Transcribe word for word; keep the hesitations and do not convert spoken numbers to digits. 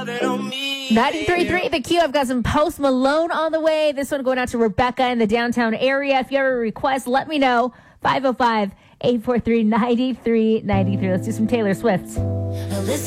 ninety-three point three The Q. I've got some Post Malone on the way. This one going out to Rebecca in the downtown area. If you have a request, let me know. five oh five, eight four three, nine three nine three. Let's do some Taylor Swift.